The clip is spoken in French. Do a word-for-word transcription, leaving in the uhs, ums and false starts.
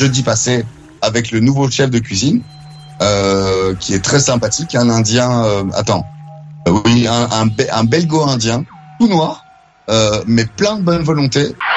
jeudi passé avec le nouveau chef de cuisine, euh, qui est très sympathique, un Indien. Euh, attends, euh, oui, un, un, un belgo-indien, tout noir, euh, mais plein de bonne volonté.